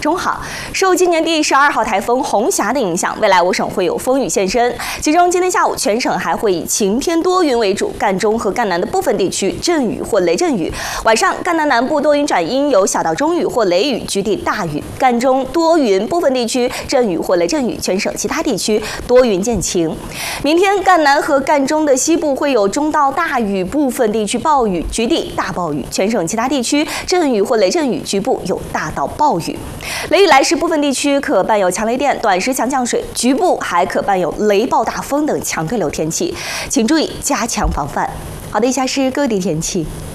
中好。受今年第12号台风红霞的影响，未来5省会有风雨现身，其中今天下午全省还会以晴天多云为主，赣中和赣南的部分地区阵雨或雷阵雨。晚上赣南南部多云转阴，有小到中雨或雷雨，局地大雨。赣中多云，部分地区阵雨或雷阵雨，全省其他地区多云见晴。明天赣南和赣中的西部会有中到大雨，部分地区暴雨，局地大暴雨。全省其他地区阵雨或雷阵雨，局部有大到暴雨。雷雨来时，部分地区可伴有强雷电、短时强降水，局部还可伴有雷暴大风等强对流天气，请注意加强防范。好的，以下是各地天气。